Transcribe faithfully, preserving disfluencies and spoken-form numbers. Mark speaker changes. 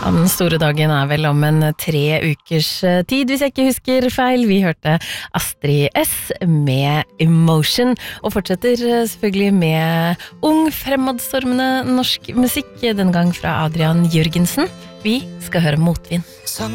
Speaker 1: Ja, den store dagen er vel om en tre ukers tid, hvis jeg ikke husker feil. Vi hørte Astrid S med Emotion, og fortsetter selvfølgelig med ung, fremadstormende norsk musikk, den gang fra Adrian Jørgensen. Vi skal høre Motvind.